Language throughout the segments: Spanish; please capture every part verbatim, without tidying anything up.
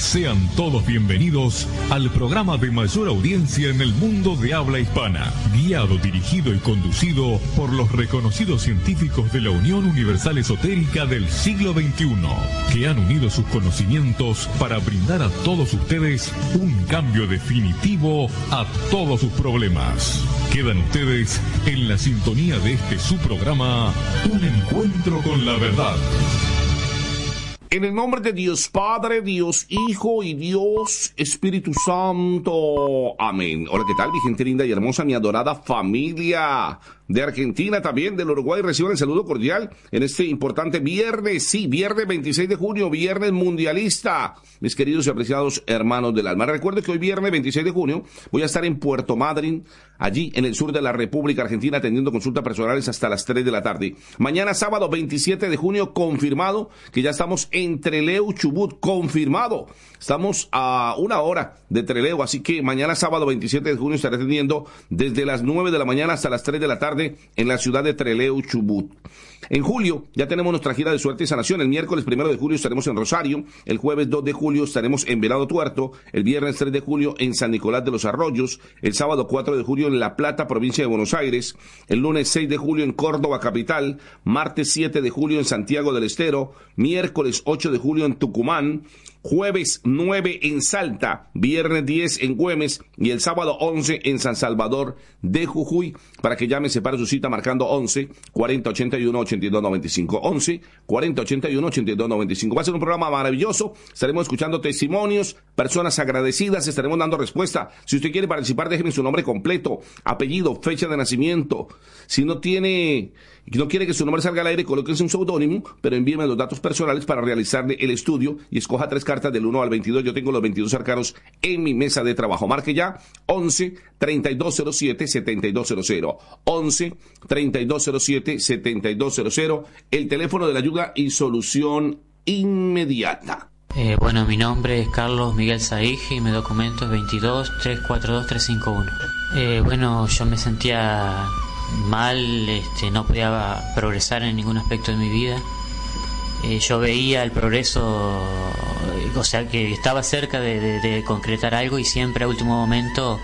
Sean todos bienvenidos al programa de mayor audiencia en el mundo de habla hispana, guiado, dirigido y conducido por los reconocidos científicos de la Unión Universal Esotérica del siglo veintiuno, que han unido sus conocimientos para brindar a todos ustedes un cambio definitivo a todos sus problemas. Quedan ustedes en la sintonía de este su programa, Un Encuentro con la Verdad. En el nombre de Dios Padre, Dios Hijo y Dios Espíritu Santo. Amén. Hola, ¿qué tal, mi gente linda y hermosa, mi adorada familia de Argentina, también del Uruguay? Reciban el saludo cordial en este importante viernes, sí, viernes veintiséis de junio, viernes mundialista, mis queridos y apreciados hermanos del alma. Recuerden que hoy viernes veintiséis de junio voy a estar en Puerto Madryn, allí en el sur de la República Argentina, atendiendo consultas personales hasta las tres de la tarde. Mañana sábado veintisiete de junio, confirmado que ya estamos en Trelew, Chubut, confirmado. Estamos a una hora de Trelew, así que mañana sábado veintisiete de junio estaré atendiendo desde las nueve de la mañana hasta las tres de la tarde en la ciudad de Trelew, Chubut. En julio ya tenemos nuestra gira de suerte y sanación. El miércoles primero de julio estaremos en Rosario, el jueves dos de julio estaremos en Venado Tuerto, el viernes tres de julio en San Nicolás de los Arroyos, el sábado cuatro de julio en La Plata, provincia de Buenos Aires, el lunes seis de julio en Córdoba, capital, martes siete de julio en Santiago del Estero, miércoles ocho de julio en Tucumán, jueves nueve en Salta, viernes diez en Güemes y el sábado once en San Salvador de Jujuy. Para que llame, separe su cita marcando once cuarenta ochenta y uno ochenta y dos noventa y cinco. once cuarenta ochenta y uno ochenta y dos noventa y cinco. Va a ser un programa maravilloso. Estaremos escuchando testimonios, personas agradecidas, estaremos dando respuesta. Si usted quiere participar, déjeme su nombre completo, apellido, fecha de nacimiento. Si no tiene, no quiere que su nombre salga al aire, colóquese un seudónimo, pero envíeme los datos personales para realizarle el estudio y escoja tres cartas del uno al veintidós. Yo tengo los veintidós arcanos en mi mesa de trabajo. Marque ya once treinta y dos cero siete setenta y dos cero cero. once treinta y dos cero siete setenta y dos cero cero. El teléfono de la ayuda y solución inmediata. Eh, bueno, mi nombre es Carlos Miguel Saigi y mi documento es veintidós tres cuatro dos tres cinco uno. Eh, bueno, yo me sentía mal, este, no podía progresar en ningún aspecto de mi vida. Eh, yo veía el progreso, o sea, que estaba cerca de, de, de concretar algo y siempre a último momento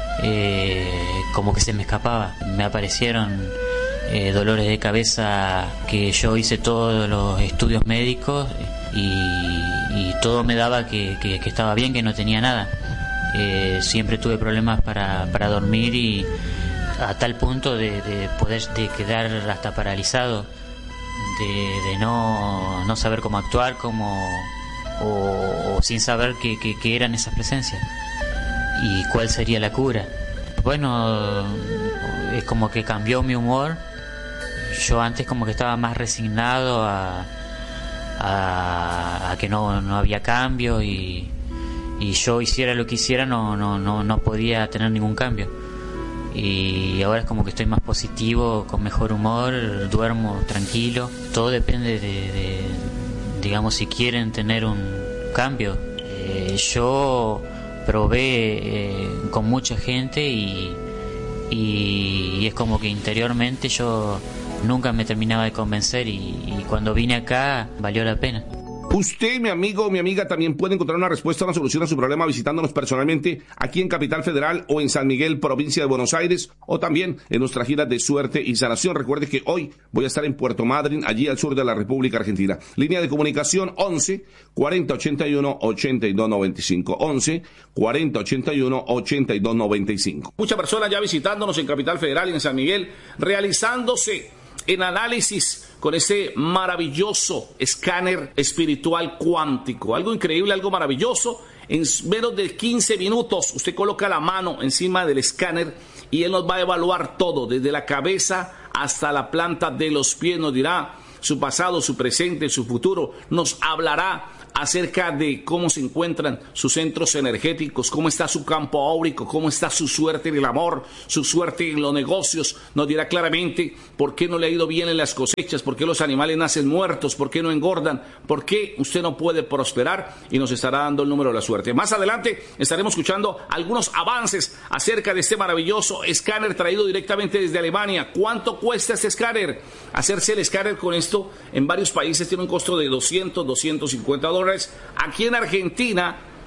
eh, como que se me escapaba. Me aparecieron eh, dolores de cabeza, que yo hice todos los estudios médicos y, y todo me daba que, que, que estaba bien, que no tenía nada. Eh, siempre tuve problemas para, para dormir y a tal punto de, de poder de quedar hasta paralizado, de, de no, no saber cómo actuar, cómo, o, o sin saber qué, qué, qué eran esas presencias y cuál sería la cura. Bueno, es como que cambió mi humor. Yo antes como que estaba más resignado a, a, a que no, no había cambio y, y yo hiciera lo que hiciera no, no, no, no podía tener ningún cambio. Y ahora es como que estoy más positivo, con mejor humor, duermo tranquilo. Todo depende de, de digamos, si quieren tener un cambio. Eh, yo probé eh, con mucha gente y, y, y es como que interiormente yo nunca me terminaba de convencer y, y cuando vine acá valió la pena. Usted, mi amigo o mi amiga, también puede encontrar una respuesta, una solución a su problema visitándonos personalmente aquí en Capital Federal o en San Miguel, provincia de Buenos Aires, o también en nuestra gira de suerte y sanación. Recuerde que hoy voy a estar en Puerto Madryn, allí al sur de la República Argentina. Línea de comunicación once cuarenta ochenta y uno ochenta y dos noventa y cinco. once cuarenta ochenta y uno ochenta y dos noventa y cinco. Muchas personas ya visitándonos en Capital Federal y en San Miguel, realizándose en análisis con ese maravilloso escáner espiritual cuántico. Algo increíble, algo maravilloso. En menos de quince minutos usted coloca la mano encima del escáner y él nos va a evaluar todo, desde la cabeza hasta la planta de los pies. Nos dirá su pasado, su presente, su futuro. Nos hablará acerca de cómo se encuentran sus centros energéticos, cómo está su campo áurico, cómo está su suerte en el amor, su suerte en los negocios. Nos dirá claramente por qué no le ha ido bien en las cosechas, por qué los animales nacen muertos, por qué no engordan, por qué usted no puede prosperar, y nos estará dando el número de la suerte. Más adelante estaremos escuchando algunos avances acerca de este maravilloso escáner traído directamente desde Alemania. ¿Cuánto cuesta este escáner? Hacerse el escáner con esto en varios países tiene un costo de doscientos, doscientos cincuenta dólares. Aquí en Argentina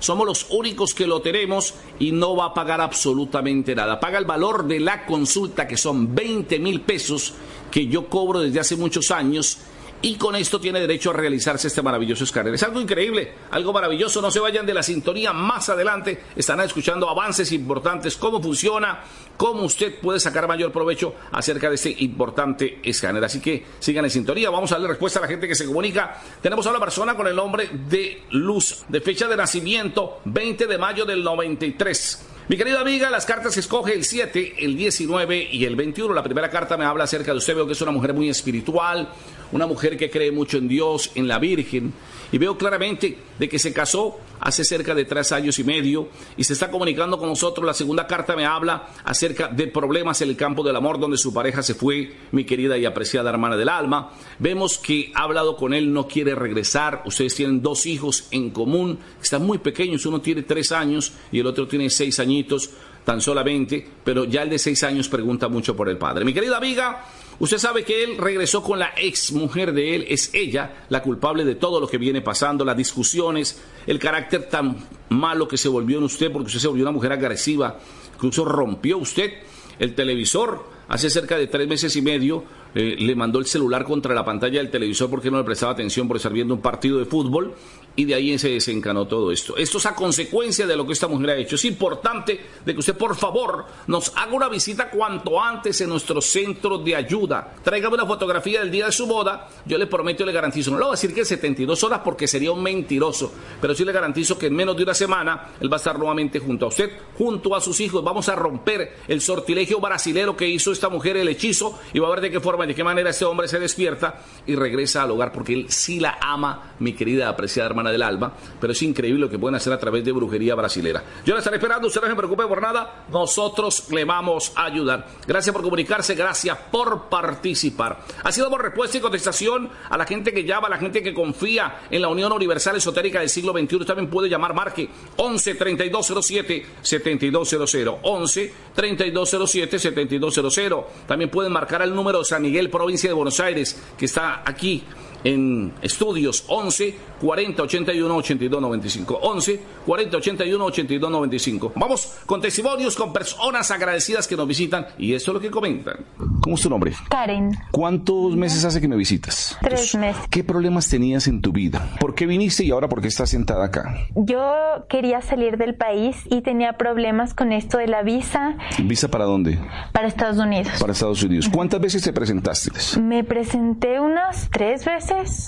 somos los únicos que lo tenemos y no va a pagar absolutamente nada. Paga el valor de la consulta, que son veinte mil pesos, que yo cobro desde hace muchos años, y con esto tiene derecho a realizarse este maravilloso escáner. Es algo increíble, algo maravilloso. No se vayan de la sintonía. Más adelante estarán escuchando avances importantes, cómo funciona, cómo usted puede sacar mayor provecho acerca de este importante escáner. Así que sigan en sintonía. Vamos a darle respuesta a la gente que se comunica. Tenemos a una persona con el nombre de Luz, de fecha de nacimiento veinte de mayo del noventa y tres. Mi querida amiga, las cartas que escoge el siete, el diecinueve y el veintiuno. La primera carta me habla acerca de usted. Veo que es una mujer muy espiritual, una mujer que cree mucho en Dios, en la Virgen, y veo claramente de que se casó hace cerca de tres años y medio y se está comunicando con nosotros. La segunda carta me habla acerca de problemas en el campo del amor, donde su pareja se fue, mi querida y apreciada hermana del alma. Vemos que ha hablado con él, no quiere regresar. Ustedes tienen dos hijos en común, están muy pequeños, uno tiene tres años y el otro tiene seis añitos tan solamente, pero ya el de seis años pregunta mucho por el padre. Mi querida amiga, usted sabe que él regresó con la ex mujer de él. Es ella la culpable de todo lo que viene pasando, las discusiones, el carácter tan malo que se volvió en usted, porque usted se volvió una mujer agresiva. Incluso rompió usted el televisor hace cerca de tres meses y medio. Eh, le mandó el celular contra la pantalla del televisor porque no le prestaba atención por estar viendo un partido de fútbol, y de ahí se desencanó todo esto. Esto es a consecuencia de lo que esta mujer ha hecho. Es importante de que usted, por favor, nos haga una visita cuanto antes en nuestro centro de ayuda. Tráigame una fotografía del día de su boda. Yo le prometo y le garantizo, no le voy a decir que en setenta y dos horas porque sería un mentiroso, pero sí le garantizo que en menos de una semana él va a estar nuevamente junto a usted, junto a sus hijos. Vamos a romper el sortilegio brasilero que hizo esta mujer, el hechizo, y va a ver de qué forma, de qué manera este hombre se despierta y regresa al hogar, porque él sí la ama, mi querida apreciada hermana del alma. Pero es increíble lo que pueden hacer a través de brujería brasilera. Yo la estaré esperando, usted no se preocupe por nada, nosotros le vamos a ayudar. Gracias por comunicarse, gracias por participar. Así damos respuesta y contestación a la gente que llama, a la gente que confía en la Unión Universal Esotérica del siglo veintiuno. Usted también puede llamar, marque once, treinta y dos cero siete, setenta y dos cero cero, once, treinta y dos cero siete, setenta y dos cero cero. También pueden marcar el número de San Miguel, provincia de Buenos Aires, que está aquí en estudios, once, cuarenta, ochenta y uno, ochenta y dos, noventa y cinco, once, cuarenta, ochenta y uno, ochenta y dos, noventa y cinco. Vamos con testimonios, con personas agradecidas que nos visitan, y esto es lo que comentan. ¿Cómo es tu nombre? Karen. ¿Cuántos meses hace que me visitas? Tres meses. ¿Qué problemas tenías en tu vida? ¿Por qué viniste y ahora por qué estás sentada acá? Yo quería salir del país y tenía problemas con esto de la visa. ¿Visa para dónde? Para Estados Unidos. Para Estados Unidos. ¿Cuántas veces te presentaste? Me presenté unas tres veces.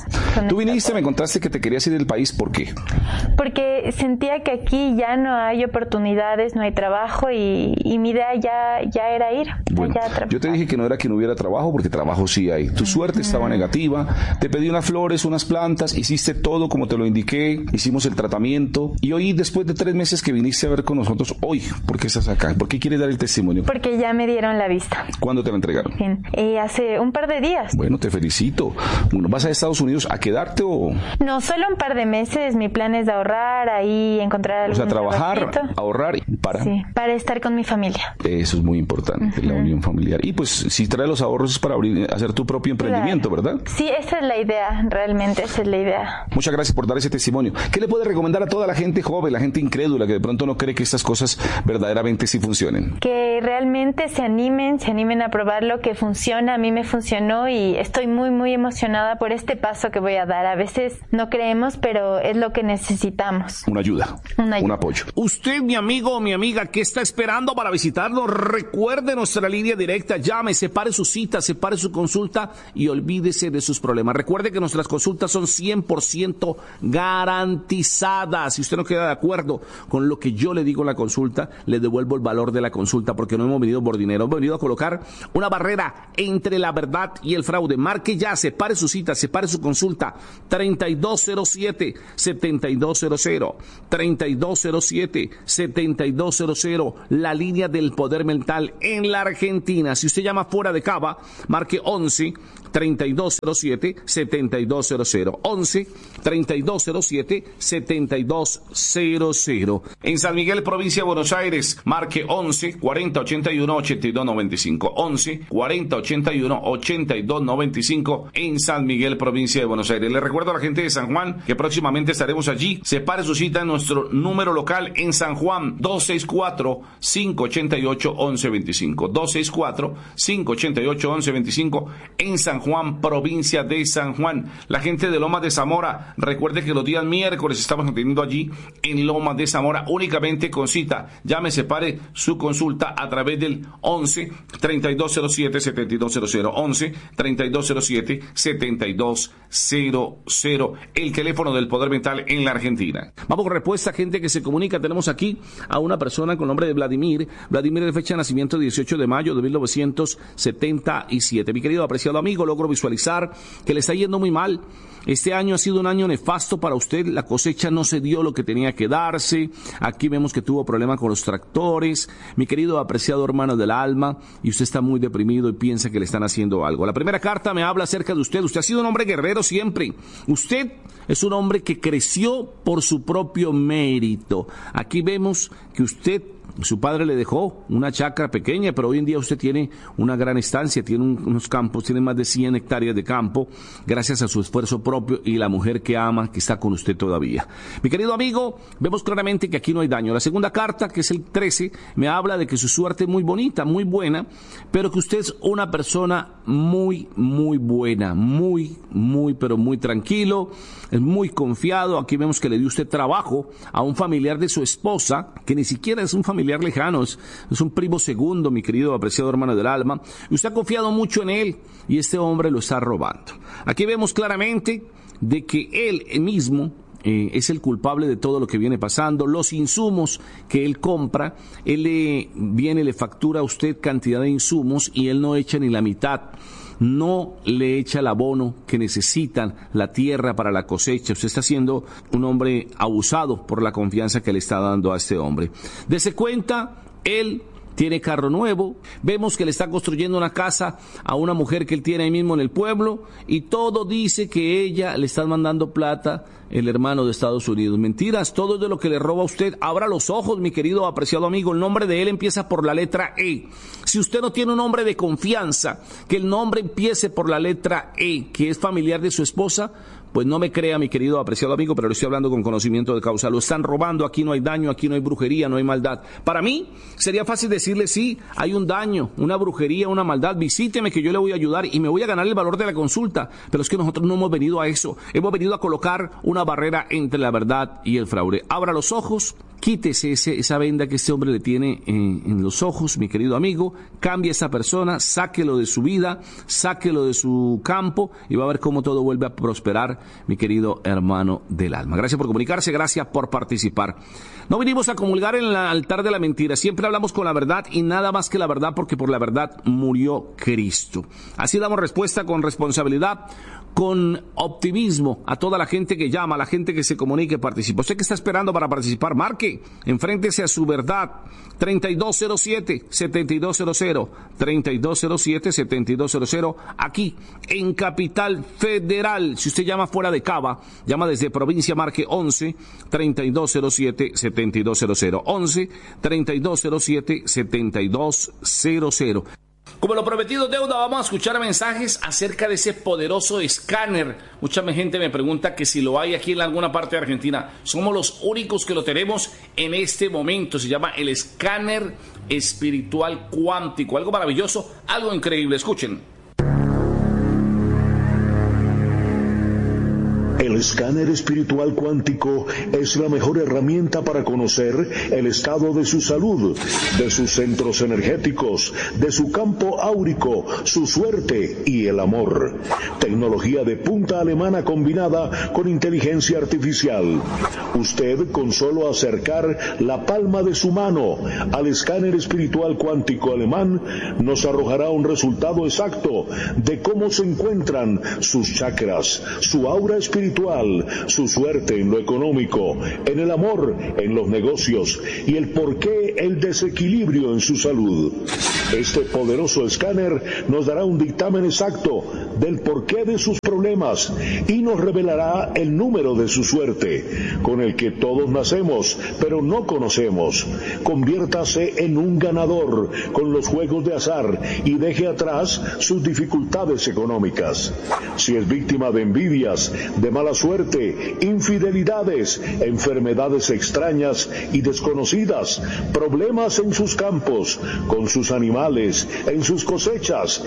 Tú viniste, me contaste que te querías ir del país, ¿por qué? Porque sentía que aquí ya no hay oportunidades, no hay trabajo, y, y mi idea ya, ya era ir. Bueno, yo te dije que no era que no hubiera trabajo, porque trabajo sí hay. Tu suerte estaba negativa, te pedí unas flores, unas plantas, hiciste todo como te lo indiqué, hicimos el tratamiento, y hoy, después de tres meses que viniste a ver con nosotros, hoy, ¿por qué estás acá? ¿Por qué quieres dar el testimonio? Porque ya me dieron la vista. ¿Cuándo te la entregaron? Bien, eh, hace un par de días. Bueno, te felicito. Bueno, ¿vas a Estados Unidos a quedarte o...? No, solo un par de meses. Mi plan es de ahorrar, ahí encontrar algún O sea, trabajar, trabajito. ahorrar para... Sí, para estar con mi familia. Eso es muy importante, uh-huh. La unión familiar. Y pues, si traes los ahorros es para abrir, hacer tu propio emprendimiento, claro. ¿Verdad? Sí, esa es la idea, realmente, esa es la idea. Muchas gracias por dar ese testimonio. ¿Qué le puede recomendar a toda la gente joven, la gente incrédula, que de pronto no cree que estas cosas verdaderamente sí funcionen? Que realmente se animen, se animen a probar lo que funciona. A mí me funcionó y estoy muy, muy emocionada por este paso que voy a dar. A veces no creemos, pero es lo que necesitamos. Una ayuda, Una ayuda. Un apoyo. Usted, mi amigo o mi amiga, ¿qué está esperando para visitarnos? Recuerde nuestra línea directa, llame, separe su cita, separe su consulta y olvídese de sus problemas. Recuerde que nuestras consultas son cien por ciento garantizadas. Si usted no queda de acuerdo con lo que yo le digo en la consulta, le devuelvo el valor de la consulta, porque no hemos venido por dinero, hemos venido a colocar una barrera entre la verdad y el fraude. Marque ya, separe su cita, separe su consulta, treinta y dos cero siete, setenta y dos cero cero, treinta y dos cero siete, setenta y dos cero cero, la línea del poder mental en la Argentina. Si usted llama fuera de Cava, marque once, treinta y dos cero siete, setenta y dos cero cero. once, treinta y dos cero siete, setenta y dos cero cero. En San Miguel, provincia de Buenos Aires, marque once, cuarenta, ochenta y uno, ochenta y dos noventa y cinco. once, cuarenta, ochenta y uno, ochenta y dos noventa y cinco en San Miguel, provincia de Buenos Aires. Le recuerdo a la gente de San Juan que próximamente estaremos allí. Separe su cita en nuestro número local en San Juan, dos seis cuatro, cinco ocho ocho, once veinticinco. dos seis cuatro, cinco ocho ocho, once veinticinco en San Juan, provincia de San Juan. La gente de Lomas de Zamora, recuerde que los días miércoles estamos atendiendo allí en Lomas de Zamora únicamente con cita. Llame, separe su consulta a través del once, treinta y dos cero siete, setenta y dos cero cero. once, treinta y dos cero siete, setenta y dos cero cero. El teléfono del Poder Mental en la Argentina. Vamos con respuesta, gente que se comunica. Tenemos aquí a una persona con nombre de Vladimir. Vladimir de fecha de nacimiento dieciocho de mayo de mil novecientos setenta y siete. Mi querido apreciado amigo, logro visualizar que le está yendo muy mal. Este año ha sido un año nefasto para usted. La cosecha no se dio lo que tenía que darse. Aquí vemos que tuvo problemas con los tractores. Mi querido apreciado hermano del alma, y usted está muy deprimido y piensa que le están haciendo algo. La primera carta me habla acerca de usted. Usted ha sido un hombre guerrero siempre. Usted es un hombre que creció por su propio mérito. Aquí vemos que usted, su padre le dejó una chacra pequeña, pero hoy en día usted tiene una gran estancia, tiene un, unos campos, tiene más de cien hectáreas de campo, gracias a su esfuerzo propio y la mujer que ama, que está con usted todavía. Mi querido amigo, vemos claramente que aquí no hay daño. La segunda carta, que es el trece, me habla de que su suerte es muy bonita, muy buena, pero que usted es una persona muy, muy buena, muy, muy, pero muy tranquilo, es muy confiado. Aquí vemos que le dio usted trabajo a un familiar de su esposa, que ni siquiera es un familiar lejano, es, es un primo segundo, mi querido apreciado hermano del alma, y usted ha confiado mucho en él, y este hombre lo está robando. Aquí vemos claramente de que él mismo eh, es el culpable de todo lo que viene pasando. Los insumos que él compra, él le viene, le factura a usted cantidad de insumos, y él no echa ni la mitad. No le echa el abono que necesitan, la tierra para la cosecha. Usted está siendo un hombre abusado por la confianza que le está dando a este hombre. Dese cuenta, él tiene carro nuevo, vemos que le está construyendo una casa a una mujer que él tiene ahí mismo en el pueblo, y todo dice que ella le está mandando plata, el hermano de Estados Unidos. Mentiras, todo es de lo que le roba a usted. Abra los ojos, mi querido apreciado amigo, el nombre de él empieza por la letra E. Si usted no tiene un hombre de confianza, que el nombre empiece por la letra E, que es familiar de su esposa, pues no me crea, mi querido apreciado amigo, pero le estoy hablando con conocimiento de causa. Lo están robando, aquí no hay daño, aquí no hay brujería, no hay maldad. Para mí sería fácil decirle, sí, hay un daño, una brujería, una maldad, visíteme que yo le voy a ayudar y me voy a ganar el valor de la consulta. Pero es que nosotros no hemos venido a eso, hemos venido a colocar una barrera entre la verdad y el fraude. Abra los ojos, quítese ese, esa venda que este hombre le tiene en, en los ojos, mi querido amigo, cambie a esa persona, sáquelo de su vida, sáquelo de su campo, y va a ver cómo todo vuelve a prosperar, mi querido hermano del alma. Gracias por comunicarse, gracias por participar. No vinimos a comulgar en el altar de la mentira, siempre hablamos con la verdad y nada más que la verdad, porque por la verdad murió Cristo. Así damos respuesta con responsabilidad, con optimismo a toda la gente que llama, a la gente que se comunica y participa. Usted que está esperando para participar, marque, enfréntese a su verdad. treinta y dos cero siete, setenta y dos cero cero, treinta y dos cero siete, setenta y dos cero cero, aquí en Capital Federal. Si usted llama fuera de Cava, llama desde provincia, marque once, treinta y dos cero siete, setenta y dos cero cero, once, treinta y dos cero siete, setenta y dos cero cero. Como lo prometido deuda, vamos a escuchar mensajes acerca de ese poderoso escáner. Mucha gente me pregunta que si lo hay aquí en alguna parte de Argentina. Somos los únicos que lo tenemos en este momento. Se llama el escáner espiritual cuántico. Algo maravilloso, algo increíble. Escuchen. El escáner espiritual cuántico es la mejor herramienta para conocer el estado de su salud, de sus centros energéticos, de su campo áurico, su suerte y el amor. Tecnología de punta alemana combinada con inteligencia artificial. Usted, con solo acercar la palma de su mano al escáner espiritual cuántico alemán, nos arrojará un resultado exacto de cómo se encuentran sus chakras, su aura espiritual, espiritual, su suerte en lo económico, en el amor, en los negocios y el porqué el desequilibrio en su salud. Este poderoso escáner nos dará un dictamen exacto del porqué de sus problemas y nos revelará el número de su suerte, con el que todos nacemos, pero no conocemos. Conviértase en un ganador con los juegos de azar y deje atrás sus dificultades económicas. Si es víctima de envidias, de mala suerte, infidelidades, enfermedades extrañas y desconocidas, problemas en sus campos, con sus animales, en sus cosechas,